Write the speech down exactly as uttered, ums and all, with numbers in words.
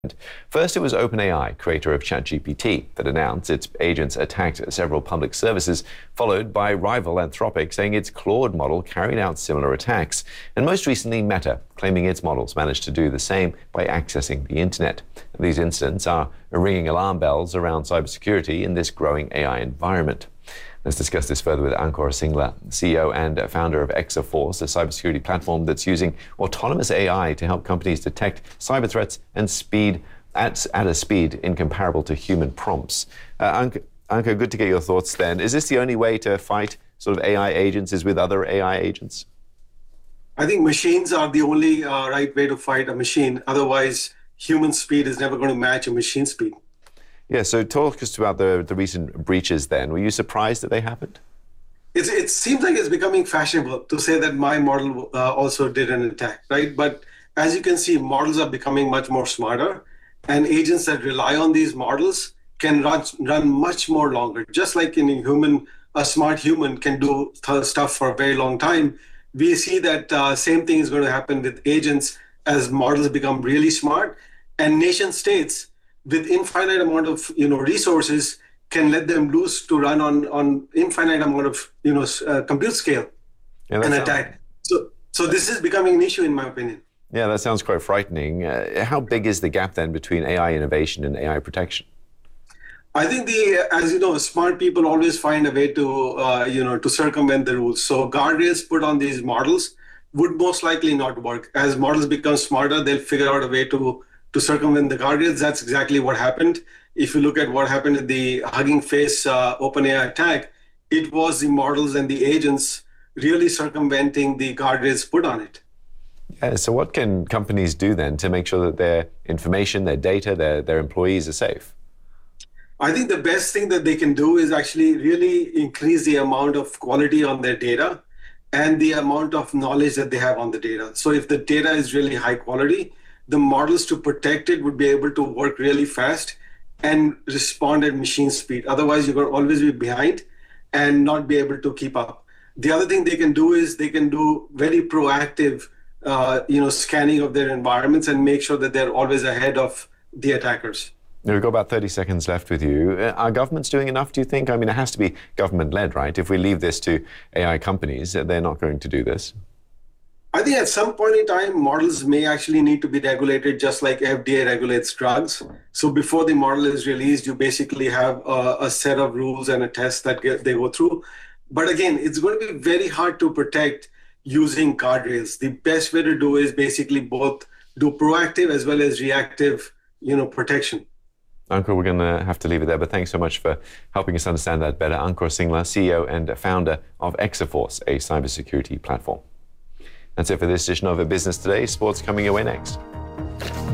First, it was OpenAI, creator of ChatGPT, that announced its agents attacked several public services, followed by rival Anthropic saying its Claude model carried out similar attacks, and most recently Meta, claiming its models managed to do the same by accessing the internet. These incidents are ringing alarm bells around cybersecurity in this growing A I environment. Let's discuss this further with Ankur Singla, C E O and founder of Exaforce, a cybersecurity platform that's using autonomous A I to help companies detect cyber threats and speed at, at a speed incomparable to human prompts. Uh, Ankur, Ankur, good to get your thoughts then. Is this the only way to fight sort of A I agents, is with other A I agents? I think machines are the only uh, right way to fight a machine. Otherwise, human speed is never going to match a machine speed. Yeah, so talk us about the, the recent breaches then. Were you surprised that they happened? It's, it seems like it's becoming fashionable to say that my model uh, also did an attack, right? But as you can see, models are becoming much more smarter, and agents that rely on these models can run, run much more longer. Just like in a human, a smart human can do stuff for a very long time, we see that uh, same thing is going to happen with agents as models become really smart, and nation states with infinite amount of you know resources can let them loose to run on on infinite amount of you know uh, compute scale yeah, and sounds... attack. So so this is becoming an issue in my opinion. Yeah, that sounds quite frightening. Uh, how big is the gap then between A I innovation and A I protection? I think the as you know, smart people always find a way to uh, you know to circumvent the rules. So guardrails put on these models would most likely not work. As models become smarter, they'll figure out a way to to circumvent the guardrails. That's exactly what happened. If you look at what happened at the Hugging Face uh, OpenAI attack, it was the models and the agents really circumventing the guardrails put on it. Yeah, so what can companies do then to make sure that their information, their data, their, their employees are safe? I think the best thing that they can do is actually really increase the amount of quality on their data and the amount of knowledge that they have on the data. So if the data is really high quality, the models to protect it would be able to work really fast and respond at machine speed. Otherwise, you're going to always be behind and not be able to keep up. The other thing they can do is they can do very proactive uh, you know, scanning of their environments and make sure that they're always ahead of the attackers. We've got about thirty seconds left with you. Are governments doing enough, do you think? I mean, it has to be government-led, right? If we leave this to A I companies, they're not going to do this. I think at some point in time, models may actually need to be regulated just like F D A regulates drugs. So before the model is released, you basically have a, a set of rules and a test that get, they go through. But again, it's going to be very hard to protect using guardrails. The best way to do is basically both do proactive as well as reactive, you know, protection. Ankur, we're going to have to leave it there, but thanks so much for helping us understand that better. Ankur Singla, C E O and founder of Exaforce, a cybersecurity platform. That's it for this edition of Business Today. Sports coming your way next.